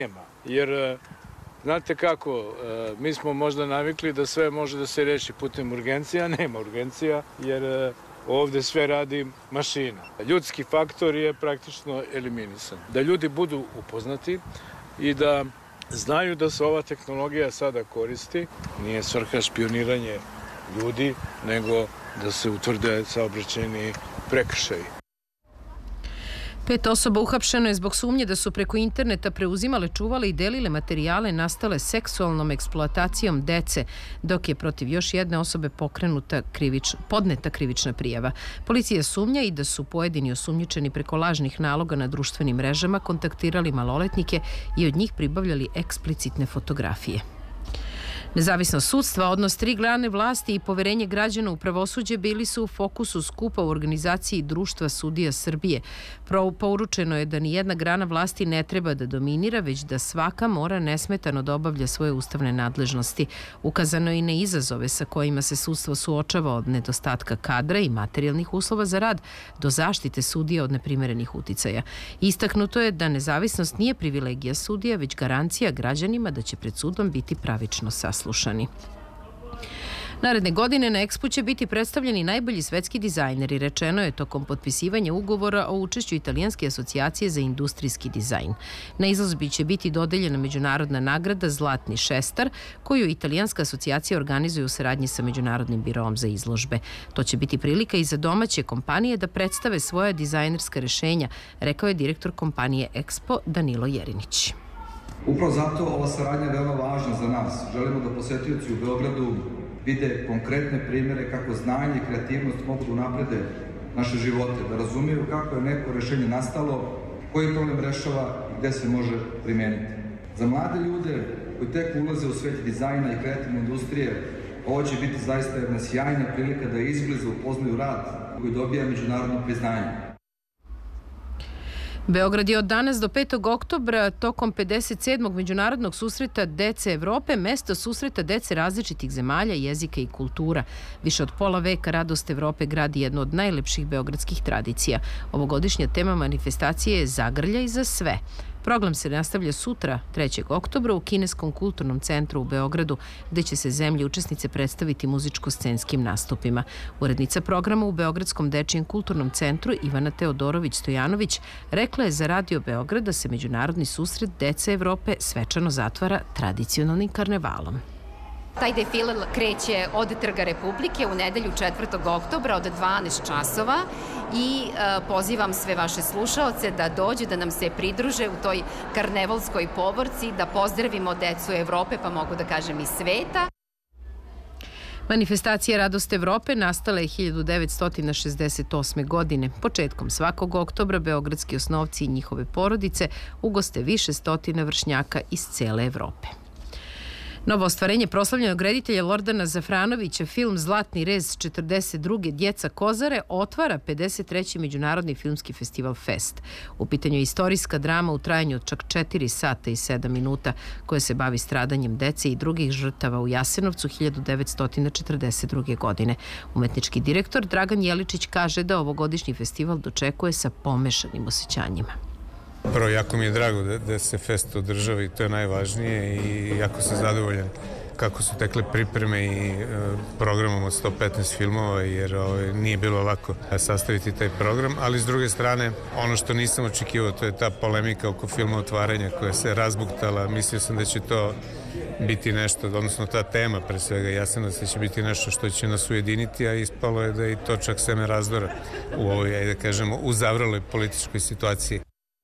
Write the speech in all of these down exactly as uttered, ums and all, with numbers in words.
nema. Jer, znate kako, mi smo možda navikli da sve može da se reši putem urgencija, nema urgencija, jer ovde sve radi mašina. Ljudski faktor je praktično eliminisan. Da ljudi budu upoznati i da znaju da se ova tehnologija sada koristi, nije svrha špioniranje ljudi, nego da se utvrde saobraćajni prekršaji. Pet osoba uhapšeno je zbog sumnje da su preko interneta preuzimale, čuvale i delile materijale nastale seksualnom eksploatacijom dece, dok je protiv još jedne osobe pokrenuta krivič, podneta krivična prijava. Policija sumnja i da su pojedini osumnjičeni preko lažnih naloga na društvenim mrežama kontaktirali maloletnike i od njih pribavljali eksplicitne fotografije. Nezavisnost sudstva, odnos tri grane vlasti i poverenje građana u pravosuđe bili su u fokusu skupa u organizaciji Društva sudija Srbije. Poručeno je da ni jedna grana vlasti ne treba da dominira, već da svaka mora nesmetano da obavlja svoje ustavne nadležnosti. Ukazano je i na izazove sa kojima se sudstvo suočava, od nedostatka kadra i materijalnih uslova za rad do zaštite sudija od neprimerenih uticaja. Istaknuto je da nezavisnost nije privilegija sudija, već garancija građanima da će pred sudom biti pravično saslušani. Slušani. Naredne godine na Ekspu će biti predstavljeni najbolji svetski dizajneri, rečeno je tokom potpisivanja ugovora o učešću Italijanske asocijacije za industrijski dizajn. Na izložbi će biti dodeljena međunarodna nagrada Zlatni šestar, koju Italijanska asocijacija organizuje u saradnji sa Međunarodnim biroom za izložbe. To će biti prilika i za domaće kompanije da predstave svoja dizajnerska rešenja, rekao je direktor kompanije Expo Danilo Jerinić. Upravo zato ova saradnja je veoma važna za nas. Želimo da posetioci u Beogradu vide konkretne primere kako znanje i kreativnost mogu da unaprede naše živote, da razumiju kako je neko rešenje nastalo, koji problem rešava i gde se može primeniti. Za mlade ljude koji tek ulaze u svet dizajna i kreativne industrije, ovo će biti zaista jedna sjajna prilika da izbliza upoznaju rad koji dobija međunarodno priznanje. Beograd je od danas do petog oktobra tokom pedeset sedmog međunarodnog susreta dece Evrope mesto susreta dece različitih zemalja, jezika i kultura. Više od pola veka Radost Evrope gradi jednu od najlepših beogradskih tradicija. Ovogodišnja tema manifestacije je Zagrljaj za sve. Program se nastavlja sutra, trećeg oktobra, u Kineskom kulturnom centru u Beogradu, gde će se zemlje učesnice predstaviti muzičko-scenskim nastupima. Urednica programa u Beogradskom dečijem kulturnom centru Ivana Teodorović-Stojanović rekla je za Radio Beograd da se međunarodni susret dece Evrope svečano zatvara tradicionalnim karnevalom. Taj defile kreće od Trga Republike u nedelju četvrtog oktobra od dvanaest časova i e, pozivam sve vaše slušaoce da dođu, da nam se pridruže u toj karnevalskoj povorci, da pozdravimo decu Evrope, pa mogu da kažem i sveta. Manifestacija Radost Evrope nastala je hiljadu devetsto šezdeset osme. godine. Početkom svakog oktobra beogradski osnovci i njihove porodice ugoste više stotina vršnjaka iz cele Evrope. Novo ostvarenje proslavljenog reditelja Lordana Zafranovića, film Zlatni rez četrdeset druge. Djeca Kozare otvara pedeset treći Međunarodni filmski festival Fest. U pitanju je istorijska drama u trajanju od čak četiri sata i sedam minuta koja se bavi stradanjem dece i drugih žrtava u Jasenovcu hiljadu devetsto četrdeset druge. godine. Umetnički direktor Dragan Jeličić kaže da ovogodišnji festival dočekuje sa pomešanim osjećanjima. Prvo, jako mi je drago da, da se fest održava i to je najvažnije i jako sam zadovoljan kako su tekle pripreme i e, programom od sto petnaest filmova, jer ovaj, nije bilo lako sastaviti taj program, ali s druge strane, ono što nisam očekivao, to je ta polemika oko filma Otvaranja koja se razbuktala. Mislio sam da će to biti nešto, odnosno ta tema pre svega Jasenovac će biti nešto što će nas ujediniti, a ispalo je da je i to čak seme razdora u ovoj, ajde da kažemo, uzavreloj političkoj situaciji.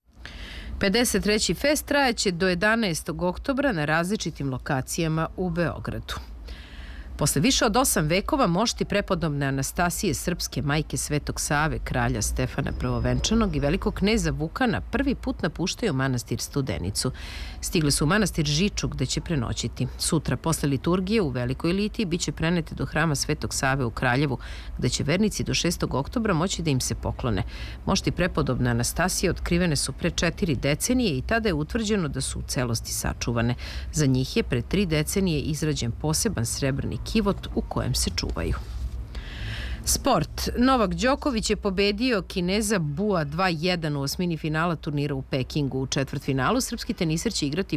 pedeset treći fest trajaće do jedanaestog oktobra na različitim lokacijama u Beogradu. Posle više od osam vekova mošti prepodobne Anastasije, srpske majke Svetog Save, kralja Stefana Prvovenčanog i velikog kneza Vukana prvi put napuštaju manastir Studenicu. Stigle su u manastir Žiču gde će prenoćiti. Sutra posle liturgije u Velikoj Litiji biće prenete do hrama Svetog Save u Kraljevu, gde će vernici do šestog oktobra moći da im se poklone. Mošti prepodobne Anastasije otkrivene su pre četiri decenije i tada je utvrđeno da su u celosti sačuvane. Za njih je pre tri decenije izrađen poseban srebrni kivot u kojem se čuvaju. Sport. Novak Đoković je pobedio Kineza Bua dva jedan u osmini finala turnira u Pekingu. U četvrtfinalu srpski teniser će igrati